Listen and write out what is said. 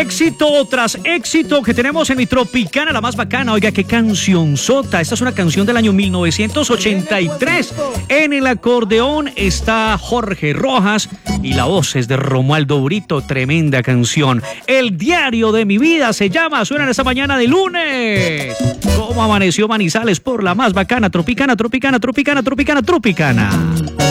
Éxito tras éxito que tenemos en mi Tropicana, la más bacana. Oiga, qué cancionzota. Esta es una canción del año 1983. En el acordeón está Jorge Rojas y la voz es de Romualdo Brito. Tremenda canción. El diario de mi vida se llama. Suena en esta mañana de lunes. ¿Cómo amaneció Manizales por la más bacana? Tropicana, Tropicana, Tropicana, Tropicana, Tropicana.